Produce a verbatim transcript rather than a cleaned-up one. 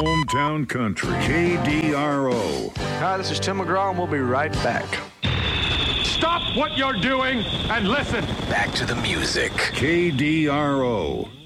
Hometown Country, K D R O. Hi, this is Tim McGraw, and we'll be right back. Stop what you're doing and listen. Back to the music. K D R O.